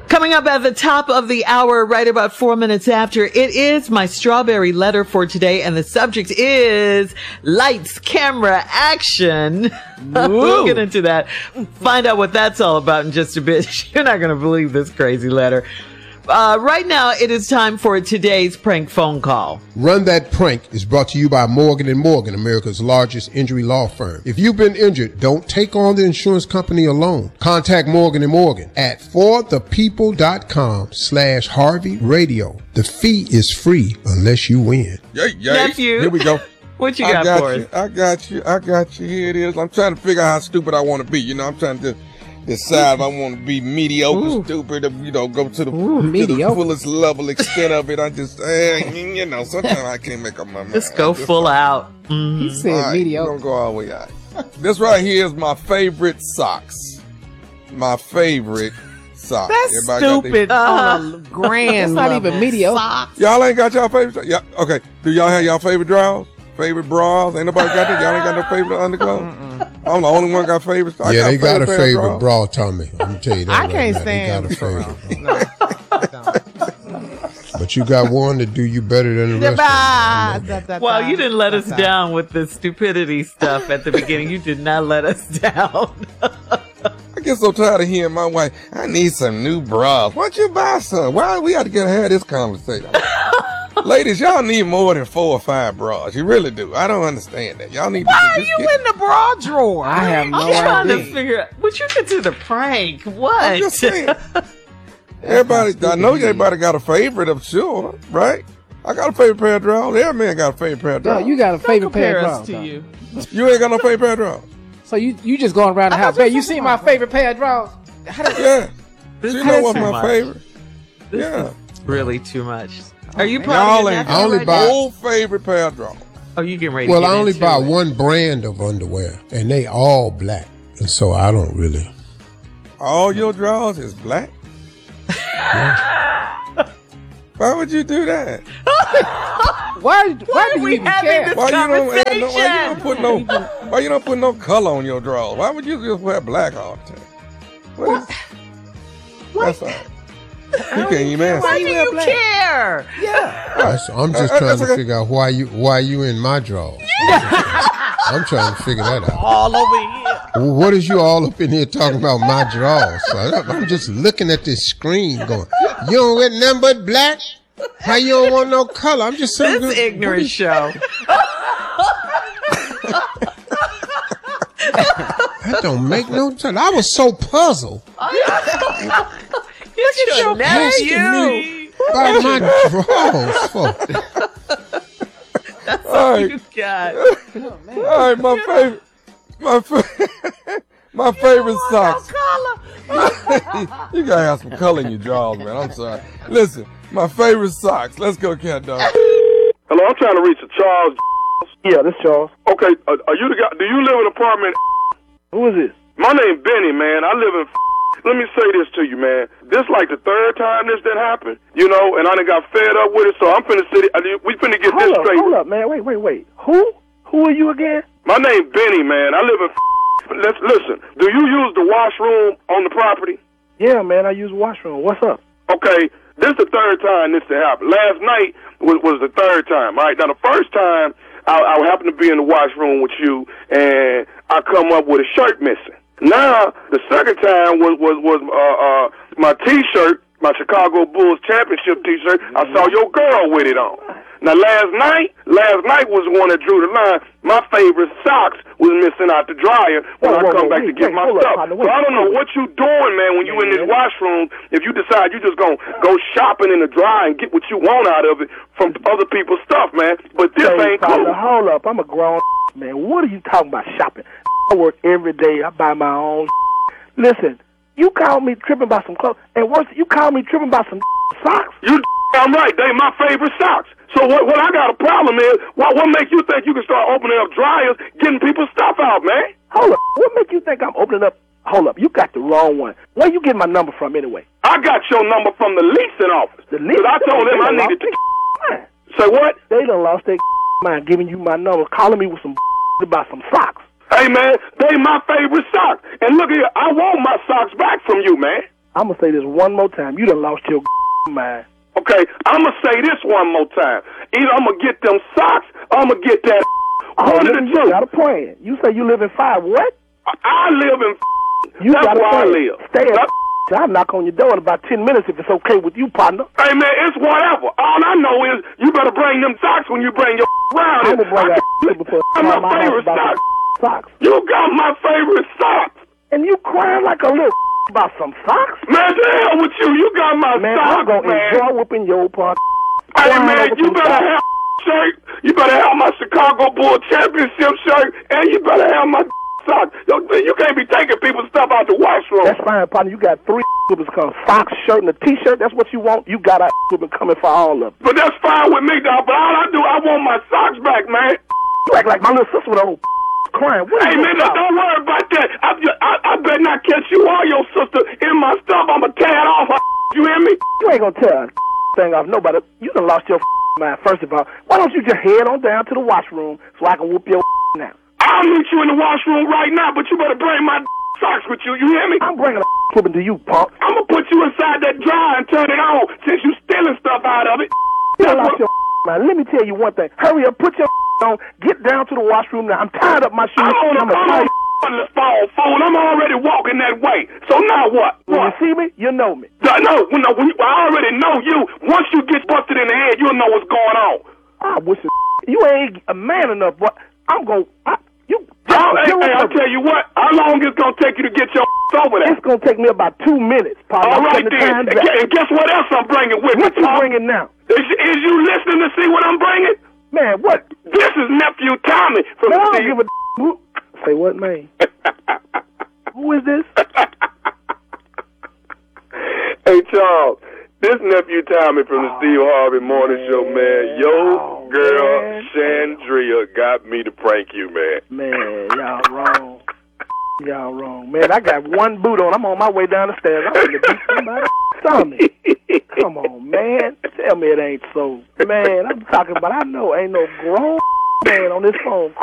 Coming up at the top of the hour, right about 4 minutes after, it is my strawberry letter for today, and the subject is lights, camera, action. We'll get into that. Find out what that's all about in just a bit. You're not going to believe this crazy letter. Right now, it is time for today's prank phone call. Run That Prank is brought to you by Morgan & Morgan, America's largest injury law firm. If you've been injured, don't take on the insurance company alone. Contact Morgan & Morgan at forthepeople.com/Harvey Radio. The fee is free unless you win. Yay. Nephew. Here we go. What you got for us? I got you. Here it is. I'm trying to figure out how stupid I want to be. I'm trying to decide if I want to be mediocre, stupid, or, go to the fullest level extent of it. I just, sometimes I can't make up my mind. Just go full out. He said mediocre. Don't go all the way out. This right here is my favorite socks. My favorite socks. That's stupid on a grand That's not level. even mediocre. Y'all ain't got y'all favorite socks? Yeah, okay. Do y'all have y'all favorite drawers? Favorite bras? Ain't nobody got that? Y'all ain't got no favorite underclothes? I'm the only one got favorites. They got a favorite bra, Tommy. I'm going to tell you that. I can't stand They got a favorite. But you got one that do you better than the rest of them. Well, you didn't let us down with the stupidity stuff at the beginning. You did not let us down. I get so tired of hearing my wife, I need some new bras. Why don't you buy some? Why we got to have this conversation? Ladies, y'all need more than 4 or 5 bras. You really do. I don't understand that. Y'all need Why are you in the bra drawer? I have no I'm trying to idea. figure out. What you consider prank? What? I'm just saying. Everybody, I know everybody got a favorite, I'm sure, right? I got a favorite pair of drawers. Every man got a favorite pair of No, drawers. you got a favorite pair of Compare us drawers. to dog. you. You ain't got no favorite pair of drawers. So you just going around the house. Babe, you see my favorite pair of drawers? Yeah. This You know is what's too my much. favorite? This Yeah. is really too much. Are you Y'all probably ain't I only got buy- my old favorite pair of drawers. Oh, you getting ready Well, to I get only into buy it. one brand of underwear, and they all black. And so I don't really. All your drawers is black? Why would you do that? Why do we you even having care? this- Why you Conversation. don't put no color on your drawers? Why would you just wear black all the time? What? That's all right. You can't even answer. Why do you care? I'm just trying to figure out why you in my drawers. I'm trying to figure that out. All over here. What is you all up in here talking about my drawers? So I'm just looking at this screen going, you don't wear nothing but black? How you don't want no color? I'm just saying. This ignorant show. That don't make no sense. I was so puzzled It's your asking nephew. by my drawers for. That's All all right. you got. All right, my favorite socks. You gotta have some color in your drawers, man. I'm sorry. Listen, my favorite socks. Let's go, cat dog. Hello, I'm trying to reach a Charles. Yeah, this Charles. Okay, are you the guy? Do you live in an apartment? Who is this? My name Benny, man. I live in. Let me say this to you, man. This like the 3rd time this done happened, and I done got fed up with it. So I'm finna we finna get this straight. Hold up, man. Wait. Who are you again? My name Benny, man. I live in. Let's listen. Do you use the washroom on the property? Yeah, man. I use washroom. What's up? Okay, this is the 3rd time this happened. Last night was the 3rd time. All right, now the first time I happened to be in the washroom with you, and I come up with a shirt missing. Now the second time was my T-shirt, my Chicago Bulls championship T-shirt. I saw your girl with it on. Now last night was the one that drew the line. My favorite socks was missing out the dryer when I come back to get my stuff. So I don't know what you doing, man, when you in this washroom. If you decide you just gonna go shopping in the dryer and get what you want out of it from other people's stuff, man. But this ain't cool. Hold up. I'm a grown man. What are you talking about shopping? I work every day. I buy my own. Listen, you call me tripping about some clothes, and worse, you call me tripping about some socks? I'm right. They my favorite socks. So what I got a problem is, what makes you think you can start opening up dryers, getting people's stuff out, man? Hold up. What makes you think I'm opening up? Hold up. You got the wrong one. Where you getting my number from anyway? I got your number from the leasing office. The leasing? Because I told them I needed to. Say what? They done lost their mind giving you my number, calling me with some about some socks. Hey, man, they my favorite socks. And look here, I want my socks back from you, man. I'm going to say this one more time. You done lost your mind. Okay, I'm going to say this one more time. Either I'm going to get them socks or I'm going to get that one of the two. You got a plan. You say you live in 5 what? I live in You That's got a where I plan. live. Stay at I'll knock on your door in about 10 minutes if it's okay with you, partner. Hey, man, it's whatever. All I know is you better bring them socks when you bring your around. I'm going to bring that before my favorite socks. You got my favorite socks. And you crying like a little about some socks? Man, the hell with you. You got my man, socks, I'm going to enjoy whooping your part. Hey, man, you better have shirt. You better have my Chicago Bull championship shirt. And you better have my socks. You can't be taking people's stuff out the washroom. That's fine, partner. You got 3 equipments called socks, shirt, and a T-shirt. That's what you want. You got our equipment coming for all of them. But that's fine with me, dog. But all I do, I want my socks back, man. You act like my little sister with a old crying. Hey, man, don't worry about that. I better not catch you or your sister in my stuff. I'm going to tear it off. You hear me? You ain't going to tear a thing off nobody. You done lost your mind, first of all. Why don't you just head on down to the washroom so I can whoop your now? I'll meet you in the washroom right now, but you better bring my socks with you. You hear me? I'm bringing a equipment to you, punk. I'm going to put you inside that dryer and turn it on since you stealing stuff out of it. You done lost your mind. Let me tell you one thing. Hurry up, put your on, get down to the washroom now. I'm tired of my shoes. I'm on the phone, fool. I'm already walking that way. So now what? When you see me, you know me. No, I already know you. Once you get busted in the head, you'll know what's going on. I wish you ain't a man enough, but I'm going to... I'll tell you what. How long is it going to take you to get your over there? It's going to take me about 2 minutes, partner. All right, then. And guess what else I'm bringing with me? What you bringing now? Is you listening to see what I'm bringing? Man, what? This is nephew Tommy from man, I don't give a... Say what, man? Who is this? Hey, Charles. This nephew Tommy from the Steve Harvey Morning Show, man. Yo, girl, Chandria got me to prank you, man. Man, y'all wrong. Y'all wrong. Man, I got one boot on. I'm on my way down the stairs. I'm going to beat somebody. Tommy. Come on, man. Tell me it ain't so. Man, I'm talking about, I know ain't no grown man on this phone